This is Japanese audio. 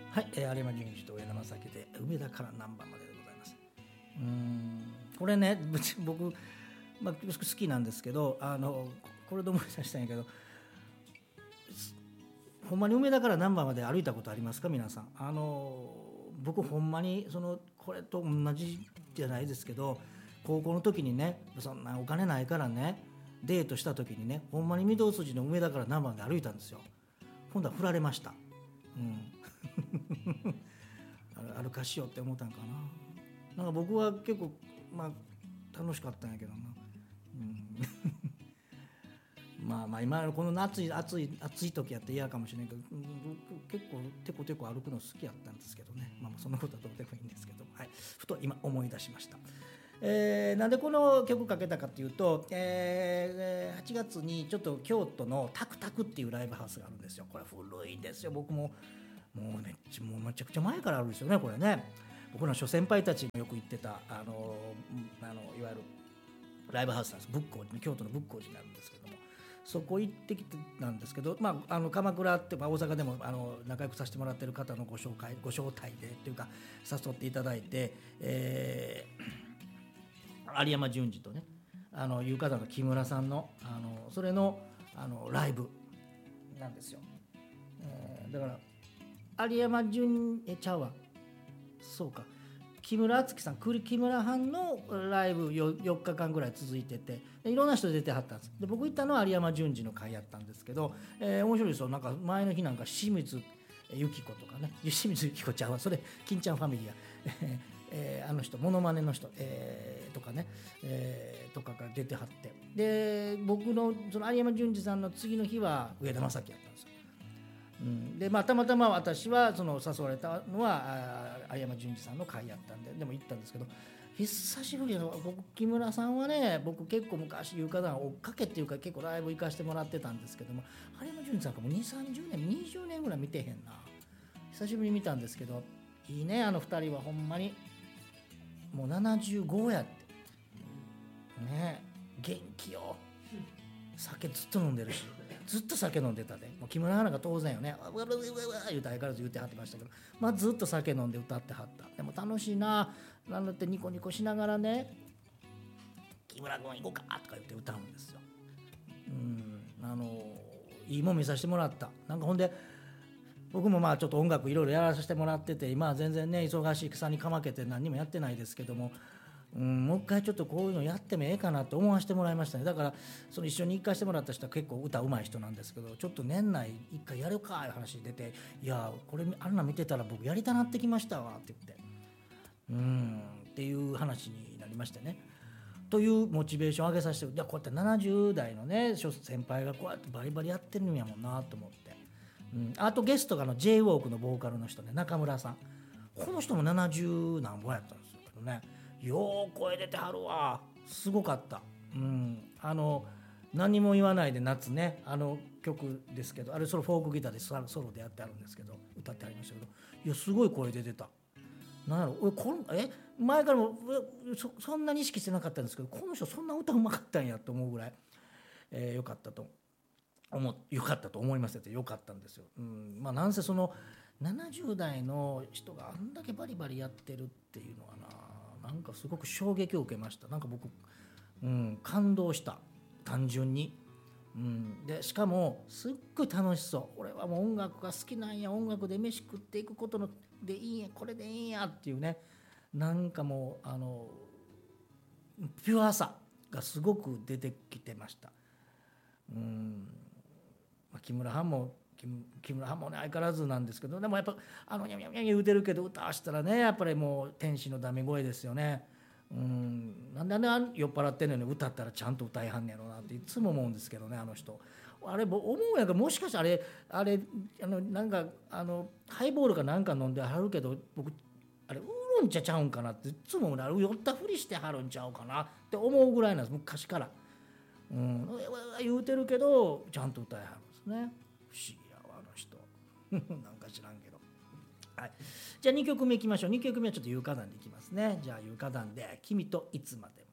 はい、有馬純一と上田正樹で梅田から難波まででございます。これね、僕、好きなんですけど、これで思い出したんやけど、ほんまに梅田から難波まで歩いたことありますか皆さん。僕ほんまにこれと同じじゃないですけど、高校の時にね、そんなお金ないからね、デートした時にね、ほんまに御堂筋の梅田から難波まで歩いたんですよ。今度は振られました。歩かしようって思ったんかな。なんか僕は結構楽しかったんやけどな。今のこの暑い時やって嫌かもしれないけど、結構テコテコ歩くの好きやったんですけどね。そんなことはどうでもいいんですけど、はい、ふと今思い出しました。なんでこの曲かけたかというと、8月にちょっと京都のタクタクっていうライブハウスがあるんですよ。これ古いんですよ。僕もめちゃくちゃ前からあるんですよね、これね。僕の諸先輩たちもよく行ってたいわゆるライブハウスなんです。京都の仏光寺にあるんですけども、そこ行ってきてなんですけど、鎌倉って、大阪でも仲良くさせてもらってる方のご招待でっていうか誘っていただいて、有山純次とね、いう方の木村さんのそれのライブなんですよ。だから有山純ちゃうわ、そうか、木村敦樹さん、木村藩のライブ 4日間ぐらい続いてて、いろんな人出てはったんです。で僕行ったのは有山純次の会やったんですけど、面白いですよ。なんか前の日なんか清水由紀子とかね、清水由紀子ちゃんはそれ金ちゃんファミリーや、あの人モノマネの人、とかね、とかが出てはって、で僕のその有山純次さんの次の日は上田正樹やったんですよ。でたまたま私は誘われたのは有山純次さんの会やったんでも行ったんですけど、久しぶりの僕木村さんはね、僕結構昔有価団追っかけっていうか結構ライブ行かしてもらってたんですけども、有山純次さんがもう2、30年20年ぐらい見てへんな。久しぶりに見たんですけど、いいね、あの2人はほんまにもう75やってね、元気よ。酒ずっと飲んでるし、ずっと酒飲んでたで、もう木村アナが当然よね、うわうわうわ言うて相変わらず言ってはってましたけど、ずっと酒飲んで歌ってはった。でも楽しいな、なんだってニコニコしながらね、木村君行こうかとか言って歌うんですよ。いいもん見させてもらった。なんかほんで僕もちょっと音楽いろいろやらさせてもらってて、今は全然ね忙しい草にかまけて何にもやってないですけども、もう一回ちょっとこういうのやってもええかなと思わせてもらいましたね。だから一緒に行かせてもらった人は結構歌うまい人なんですけど、ちょっと年内一回やるかいう話出て、いやこれあんな見てたら僕やりたなってきましたわって言ってっていう話になりましてね。というモチベーションを上げさせて、こうやって70代のね先輩がこうやってバリバリやってるんやもんなと思って、あとゲストがJ ウォークのボーカルの人ね、中村さん、この人も70何本やったんですけどね、よう声出てはるわ、すごかった。何も言わないで夏ね、曲ですけど、あれフォークギターでソロでやってあるんですけど、歌ってありましたけど、いやすごい声出てた。なんやろ、前からもそんなに意識してなかったんですけど、この人そんな歌うまかったんやと思うぐらい、よかったと思いますって、よかったんですよ。なんせ70代の人があんだけバリバリやってるっていうのはなんかすごく衝撃を受けました。なんか僕、感動した、単純に。でしかもすっごい楽しそう。俺はもう音楽が好きなんや、音楽で飯食っていくことでいいんや、これでいいんやっていうね、なんかもうピュアさがすごく出てきてました。木村はんもね相変わらずなんですけど、でもやっぱニャニャニャ言うてるけど、歌わしたらねやっぱりもう天使のダミ声ですよね。なんで酔っ払ってんのに歌ったらちゃんと歌いはんねやろうなっていつも思うんですけどね、あの人。あれ思うんやけど、もしかしてあれなんかハイボールかなんか飲んではるけど、僕あれウーロン茶ちゃうんかなっていつも思うね。酔ったふりしてはるんちゃうかなって思うぐらいなんです、昔から。言うてるけどちゃんと歌いはるんですね。不思議やわあの人なんか知らんけど。はい、じゃあ2曲目いきましょう。2曲目はちょっと有歌団でいきますね。じゃあ有歌団で「君といつまでも」。